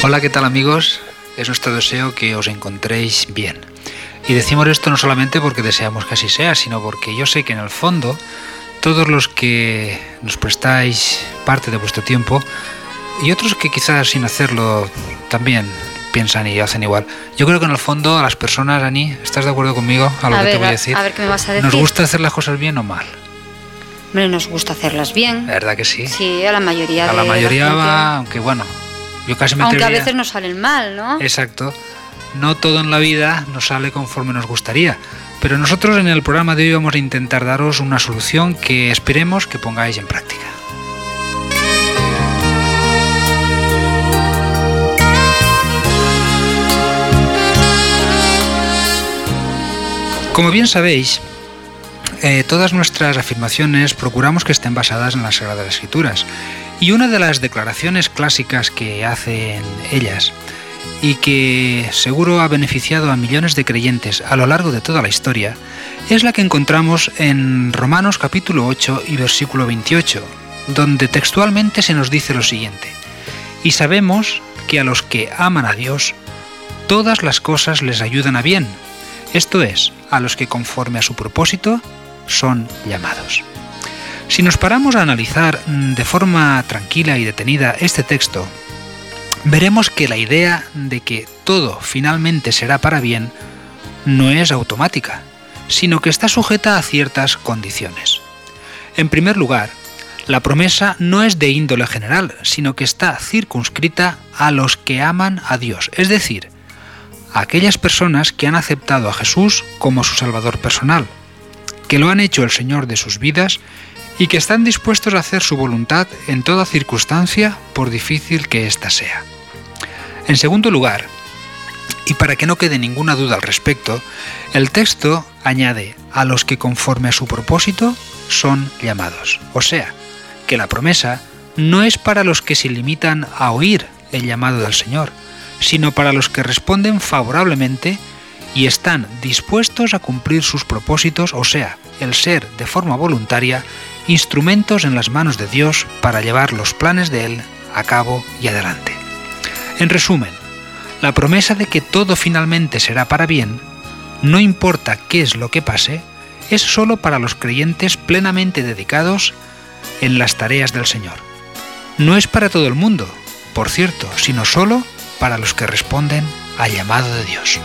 Hola, ¿qué tal amigos? Es nuestro deseo que os encontréis bien. Y decimos esto no solamente porque deseamos que así sea, sino porque yo sé que en el fondo todos los que nos prestáis parte de vuestro tiempo y otros que quizás sin hacerlo también piensan y hacen igual. Yo creo que en el fondo a las personas, Ani, ¿estás de acuerdo conmigo a lo que te voy a decir? A ver, ¿qué me vas a decir? ¿Nos gusta hacer las cosas bien o mal? Hombre, nos gusta hacerlas bien. ¿Verdad que sí? Sí, a la mayoría. A la mayoría va, aunque bueno, yo casi me atrevería. Aunque a veces nos salen mal, ¿no? Exacto. No todo en la vida nos sale conforme nos gustaría. Pero nosotros en el programa de hoy vamos a intentar daros una solución que esperemos que pongáis en práctica. Como bien sabéis, todas nuestras afirmaciones procuramos que estén basadas en las Sagradas Escrituras. Y una de las declaraciones clásicas que hacen ellas, y que seguro ha beneficiado a millones de creyentes a lo largo de toda la historia, es la que encontramos en Romanos capítulo 8 y versículo 28, donde textualmente se nos dice lo siguiente: y sabemos que a los que aman a Dios, todas las cosas les ayudan a bien, esto es, a los que conforme a su propósito son llamados. Si nos paramos a analizar de forma tranquila y detenida este texto, veremos que la idea de que todo finalmente será para bien no es automática, sino que está sujeta a ciertas condiciones. En primer lugar, la promesa no es de índole general, sino que está circunscrita a los que aman a Dios, es decir, a aquellas personas que han aceptado a Jesús como su Salvador personal, que lo han hecho el Señor de sus vidas y que están dispuestos a hacer su voluntad en toda circunstancia, por difícil que ésta sea. En segundo lugar, y para que no quede ninguna duda al respecto, el texto añade a los que conforme a su propósito son llamados. O sea, que la promesa no es para los que se limitan a oír el llamado del Señor, sino para los que responden favorablemente y están dispuestos a cumplir sus propósitos, o sea, el ser de forma voluntaria instrumentos en las manos de Dios para llevar los planes de Él a cabo y adelante. En resumen, la promesa de que todo finalmente será para bien, no importa qué es lo que pase, es solo para los creyentes plenamente dedicados en las tareas del Señor. No es para todo el mundo, por cierto, sino solo para los que responden al llamado de Dios.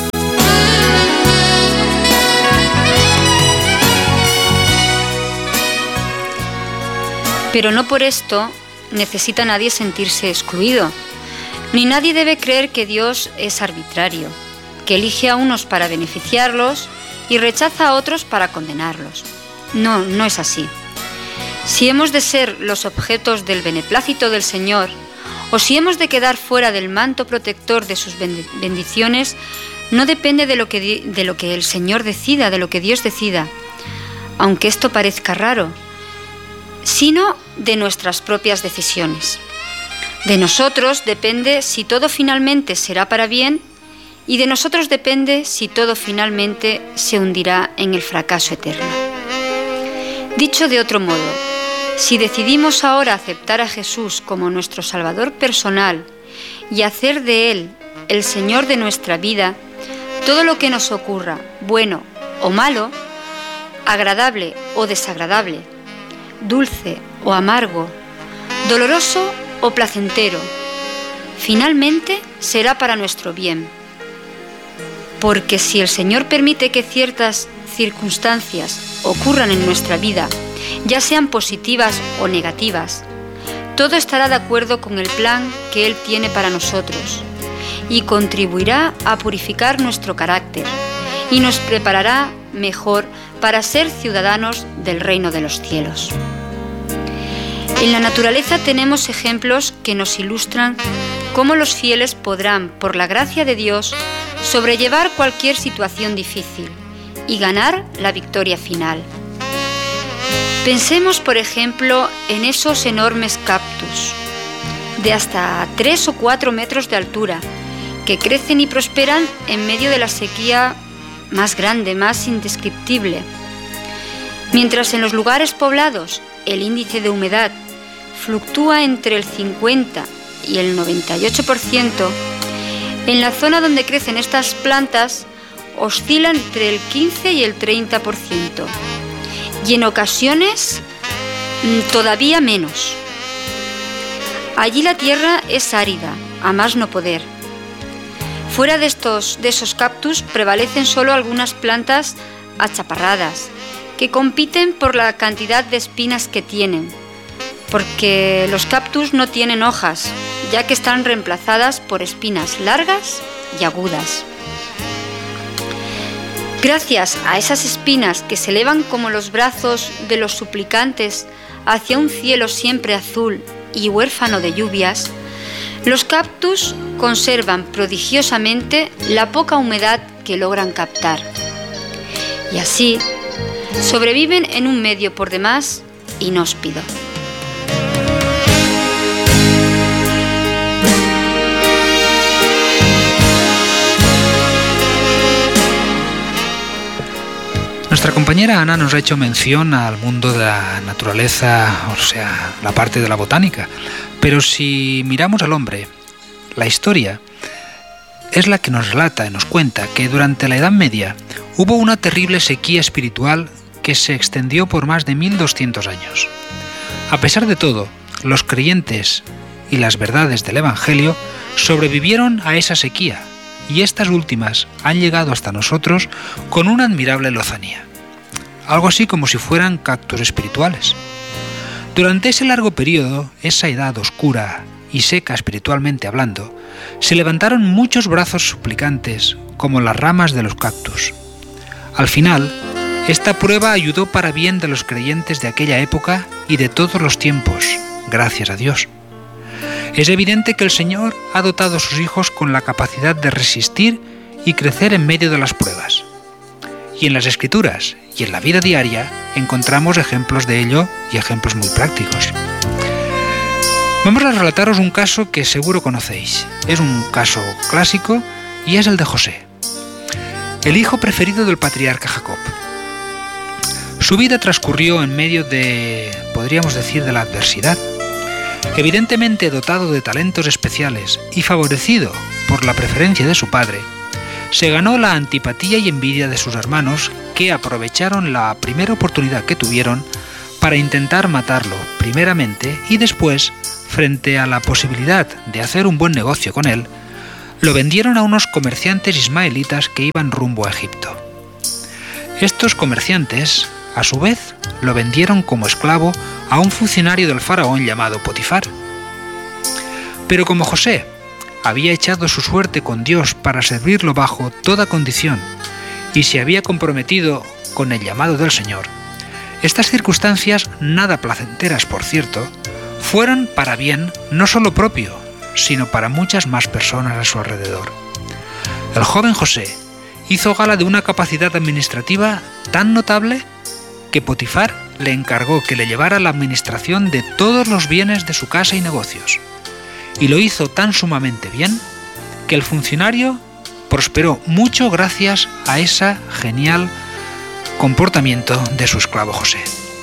Pero no por esto necesita nadie sentirse excluido, ni nadie debe creer que Dios es arbitrario, que elige a unos para beneficiarlos y rechaza a otros para condenarlos. No, no es así. Si hemos de ser los objetos del beneplácito del Señor, o si hemos de quedar fuera del manto protector de sus bendiciones, no depende de lo que el Señor decida, de lo que Dios decida, aunque esto parezca raro, sino de nuestras propias decisiones. De nosotros depende si todo finalmente será para bien, y de nosotros depende si todo finalmente se hundirá en el fracaso eterno. Dicho de otro modo, si decidimos ahora aceptar a Jesús como nuestro Salvador personal y hacer de Él el Señor de nuestra vida, todo lo que nos ocurra, bueno o malo, agradable o desagradable, dulce o amargo, doloroso o placentero, finalmente será para nuestro bien. Porque si el Señor permite que ciertas circunstancias ocurran en nuestra vida, ya sean positivas o negativas, todo estará de acuerdo con el plan que Él tiene para nosotros y contribuirá a purificar nuestro carácter y nos preparará mejor para ser ciudadanos del reino de los cielos. En la naturaleza tenemos ejemplos que nos ilustran cómo los fieles podrán, por la gracia de Dios, sobrellevar cualquier situación difícil y ganar la victoria final. Pensemos, por ejemplo, en esos enormes cactus, de hasta 3 o 4 metros de altura, que crecen y prosperan en medio de la sequía más grande, más indescriptible. Mientras en los lugares poblados el índice de humedad fluctúa entre el 50 y el 98%, en la zona donde crecen estas plantas oscilan entre el 15 y el 30%, y en ocasiones todavía menos. Allí la tierra es árida, a más no poder. Fuera de esos cactus prevalecen solo algunas plantas achaparradas, que compiten por la cantidad de espinas que tienen, porque los cactus no tienen hojas, ya que están reemplazadas por espinas largas y agudas. Gracias a esas espinas que se elevan como los brazos de los suplicantes hacia un cielo siempre azul y huérfano de lluvias, los cactus conservan prodigiosamente la poca humedad que logran captar. Y así, sobreviven en un medio por demás inhóspito. Nuestra compañera Ana nos ha hecho mención al mundo de la naturaleza, o sea, la parte de la botánica. Pero si miramos al hombre, la historia es la que nos relata y nos cuenta que durante la Edad Media hubo una terrible sequía espiritual que se extendió por más de 1200 años. A pesar de todo, los creyentes y las verdades del Evangelio sobrevivieron a esa sequía, y estas últimas han llegado hasta nosotros con una admirable lozanía. Algo así como si fueran cactus espirituales. Durante ese largo periodo, esa edad oscura y seca espiritualmente hablando, se levantaron muchos brazos suplicantes como las ramas de los cactus. Al final, esta prueba ayudó para bien de los creyentes de aquella época y de todos los tiempos, gracias a Dios. Es evidente que el Señor ha dotado a sus hijos con la capacidad de resistir y crecer en medio de las pruebas. Y en las Escrituras y en la vida diaria encontramos ejemplos de ello y ejemplos muy prácticos. Vamos a relataros un caso que seguro conocéis. Es un caso clásico y es el de José, el hijo preferido del patriarca Jacob. Su vida transcurrió en medio de, podríamos decir, de la adversidad. Evidentemente dotado de talentos especiales y favorecido por la preferencia de su padre, se ganó la antipatía y envidia de sus hermanos, que aprovecharon la primera oportunidad que tuvieron para intentar matarlo primeramente y después, frente a la posibilidad de hacer un buen negocio con él, lo vendieron a unos comerciantes ismaelitas que iban rumbo a Egipto. Estos comerciantes, a su vez, lo vendieron como esclavo a un funcionario del faraón llamado Potifar. Pero como José había echado su suerte con Dios para servirlo bajo toda condición y se había comprometido con el llamado del Señor, estas circunstancias, nada placenteras por cierto, fueron para bien no solo propio, sino para muchas más personas a su alrededor. El joven José hizo gala de una capacidad administrativa tan notable que Potifar le encargó que le llevara la administración de todos los bienes de su casa y negocios. Y lo hizo tan sumamente bien que el funcionario prosperó mucho gracias a ese genial comportamiento de su esclavo José.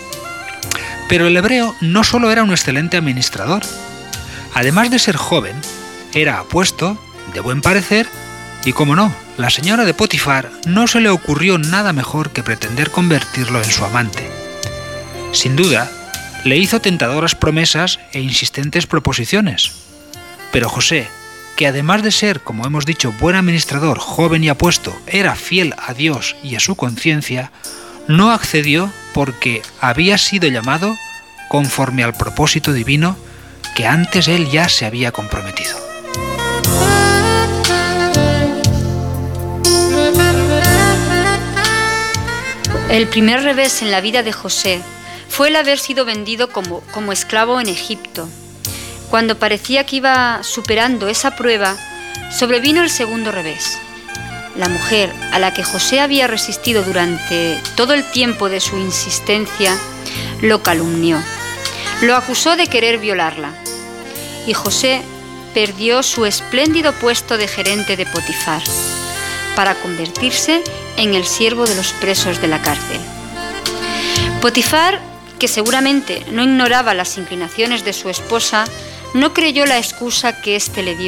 Pero el hebreo no solo era un excelente administrador. Además de ser joven, era apuesto, de buen parecer, y como no, la señora de Potifar no se le ocurrió nada mejor que pretender convertirlo en su amante. Sin duda, le hizo tentadoras promesas e insistentes proposiciones. Pero José, que además de ser, como hemos dicho, buen administrador, joven y apuesto, era fiel a Dios y a su conciencia, no accedió porque había sido llamado conforme al propósito divino que antes él ya se había comprometido. El primer revés en la vida de José fue el haber sido vendido como esclavo en Egipto. Cuando parecía que iba superando esa prueba, sobrevino el segundo revés. La mujer a la que José había resistido durante todo el tiempo de su insistencia, lo calumnió. Lo acusó de querer violarla. Y José perdió su espléndido puesto de gerente de Potifar para convertirse en el siervo de los presos de la cárcel. Potifar, que seguramente no ignoraba las inclinaciones de su esposa, no creyó la excusa que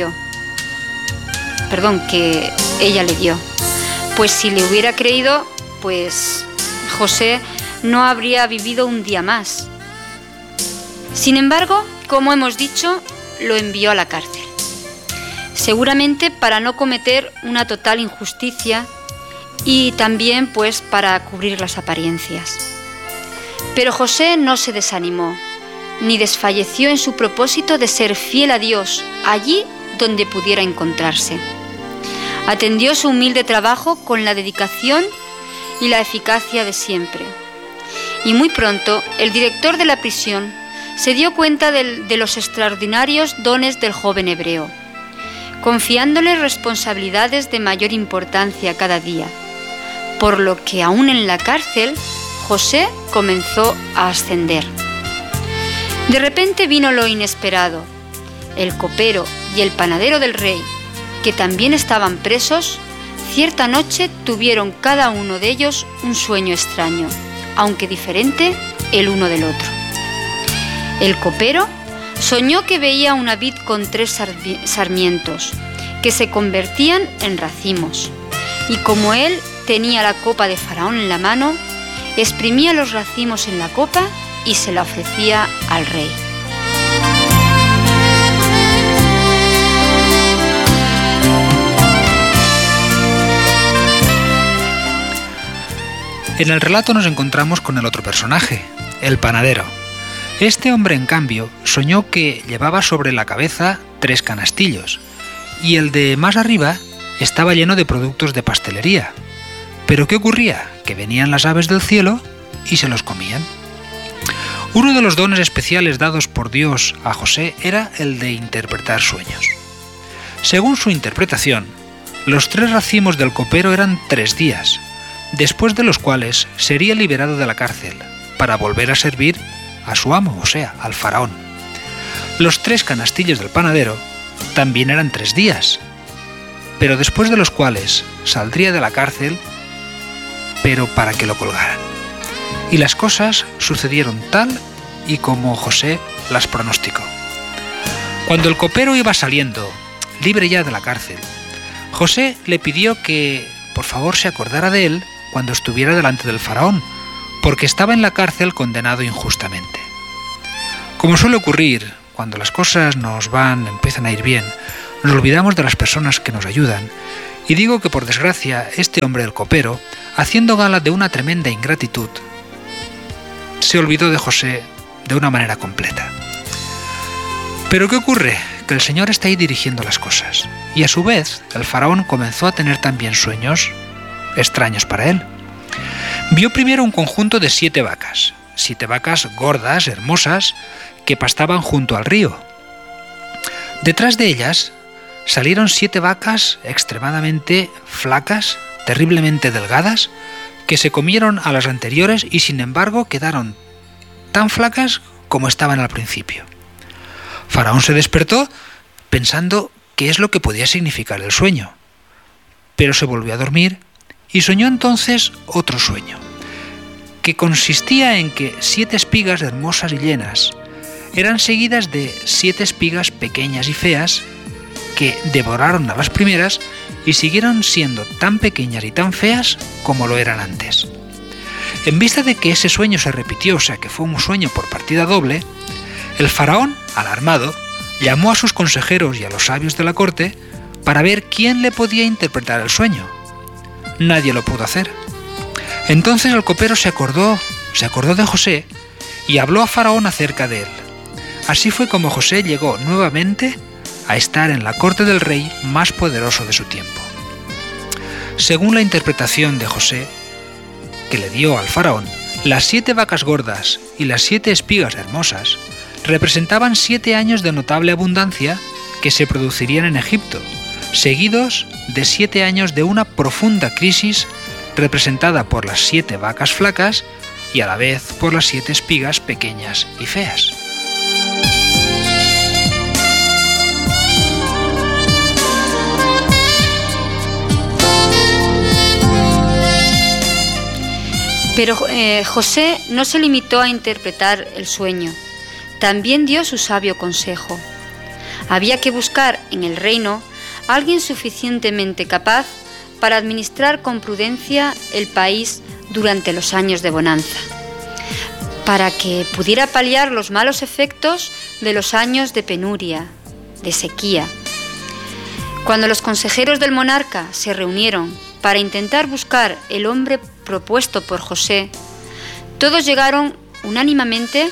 que ella le dio. Pues si le hubiera creído, pues José no habría vivido un día más. Sin embargo, como hemos dicho, lo envió a la cárcel. Seguramente para no cometer una total injusticia y también pues para cubrir las apariencias. Pero José no se desanimó, ni desfalleció en su propósito de ser fiel a Dios allí donde pudiera encontrarse. Atendió su humilde trabajo con la dedicación y la eficacia de siempre. Y muy pronto el director de la prisión se dio cuenta de los extraordinarios dones del joven hebreo, confiándole responsabilidades de mayor importancia cada día, por lo que aún en la cárcel José comenzó a ascender. De repente vino lo inesperado. El copero y el panadero del rey, que también estaban presos, cierta noche tuvieron cada uno de ellos un sueño extraño, aunque diferente el uno del otro. El copero soñó que veía una vid con 3 sarmientos, que se convertían en racimos, y como él tenía la copa de Faraón en la mano, exprimía los racimos en la copa y se la ofrecía al rey. En el relato nos encontramos con el otro personaje, el panadero. Este hombre, en cambio, soñó que llevaba sobre la cabeza 3 canastillos, y el de más arriba estaba lleno de productos de pastelería. ¿Pero qué ocurría? Que venían las aves del cielo y se los comían. Uno de los dones especiales dados por Dios a José era el de interpretar sueños. Según su interpretación, los 3 racimos del copero eran 3 días, después de los cuales sería liberado de la cárcel para volver a servir a su amo, o sea, al faraón. Los 3 canastillos del panadero también eran 3 días, pero después de los cuales saldría de la cárcel, pero para que lo colgaran. Y las cosas sucedieron tal y como José las pronosticó. Cuando el copero iba saliendo, libre ya de la cárcel, José le pidió que por favor se acordara de él cuando estuviera delante del faraón, porque estaba en la cárcel condenado injustamente. Como suele ocurrir, cuando las cosas empiezan a ir bien, nos olvidamos de las personas que nos ayudan, y digo que por desgracia este hombre, el copero, haciendo gala de una tremenda ingratitud, se olvidó de José de una manera completa. Pero ¿qué ocurre? Que el Señor está ahí dirigiendo las cosas, y a su vez el faraón comenzó a tener también sueños extraños para él. Vio primero un conjunto de 7 vacas, 7 vacas gordas, hermosas, que pastaban junto al río. Detrás de ellas salieron 7 vacas extremadamente flacas, terriblemente delgadas, que se comieron a las anteriores y sin embargo quedaron tan flacas como estaban al principio. Faraón se despertó pensando qué es lo que podía significar el sueño, pero se volvió a dormir y soñó entonces otro sueño, que consistía en que 7 espigas hermosas y llenas eran seguidas de 7 espigas pequeñas y feas que devoraron a las primeras y siguieron siendo tan pequeñas y tan feas como lo eran antes. En vista de que ese sueño se repitió, o sea que fue un sueño por partida doble, el faraón, alarmado, llamó a sus consejeros y a los sabios de la corte para ver quién le podía interpretar el sueño. Nadie lo pudo hacer. Entonces el copero se acordó de José y habló a Faraón acerca de él. Así fue como José llegó nuevamente a estar en la corte del rey más poderoso de su tiempo. Según la interpretación de José, que le dio al faraón, las 7 vacas gordas y las 7 espigas hermosas representaban 7 años de notable abundancia que se producirían en Egipto, seguidos de 7 años de una profunda crisis representada por las 7 vacas flacas y a la vez por las 7 espigas pequeñas y feas. Pero José no se limitó a interpretar el sueño, también dio su sabio consejo. Había que buscar en el reino a alguien suficientemente capaz para administrar con prudencia el país durante los años de bonanza, para que pudiera paliar los malos efectos de los años de penuria, de sequía. Cuando los consejeros del monarca se reunieron para intentar buscar el hombre propuesto por José, todos llegaron unánimemente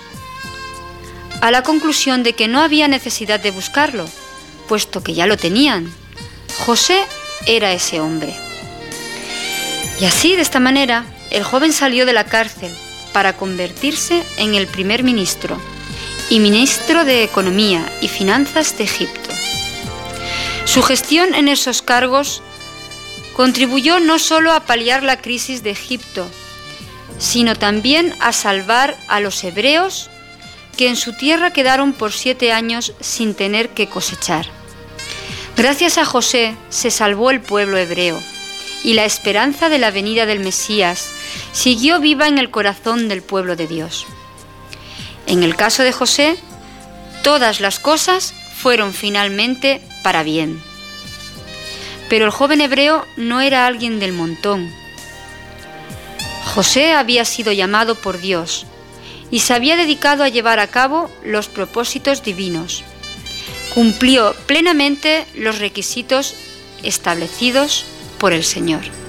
a la conclusión de que no había necesidad de buscarlo, puesto que ya lo tenían. José era ese hombre. Y así, de esta manera, el joven salió de la cárcel para convertirse en el primer ministro y ministro de Economía y Finanzas de Egipto. Su gestión en esos cargos contribuyó no solo a paliar la crisis de Egipto, sino también a salvar a los hebreos que en su tierra quedaron por 7 años sin tener que cosechar. Gracias a José se salvó el pueblo hebreo y la esperanza de la venida del Mesías siguió viva en el corazón del pueblo de Dios. En el caso de José, todas las cosas fueron finalmente para bien. Pero el joven hebreo no era alguien del montón. José había sido llamado por Dios y se había dedicado a llevar a cabo los propósitos divinos. Cumplió plenamente los requisitos establecidos por el Señor.